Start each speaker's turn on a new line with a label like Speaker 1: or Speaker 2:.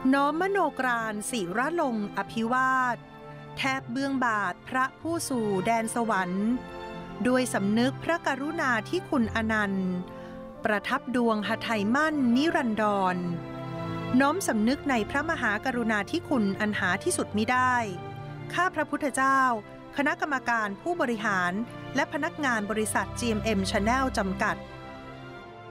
Speaker 1: น้อมมโนกรานศิระลงอภิวาทแทบเบื้องบาทพระผู้สู่แดนสวรรค์ด้วยสำนึกพระกรุณาที่คุณอนันต์ประทับดวงหทัยมั่นนิรันดรน้อมสำนึกในพระมหากรุณาธิคุณอันหาที่สุดมิได้ข้าพระพุทธเจ้าคณะกรรมการผู้บริหารและพนักงานบริษัท GMM Channel จำกัด